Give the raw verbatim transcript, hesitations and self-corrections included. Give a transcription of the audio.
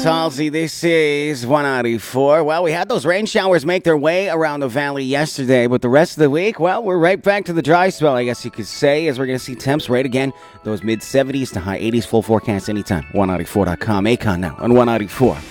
Halsey, this is one ninety-four. Well, we had those rain showers make their way around the valley yesterday, but the rest of the week, well, we're right back to the dry spell, I guess you could say, as we're going to see temps right again, those mid seventies to high eighties, full forecast anytime. one ninety-four dot com, Akon now on one ninety-four.